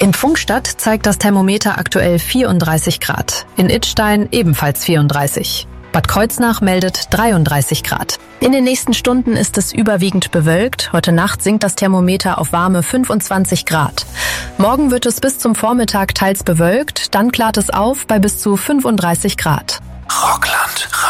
In Pfungstadt zeigt das Thermometer aktuell 34 Grad. In Idstein ebenfalls 34. Bad Kreuznach meldet 33 Grad. In den nächsten Stunden ist es überwiegend bewölkt. Heute Nacht sinkt das Thermometer auf warme 25 Grad. Morgen wird es bis zum Vormittag teils bewölkt, dann klart es auf bei bis zu 35 Grad. Rockland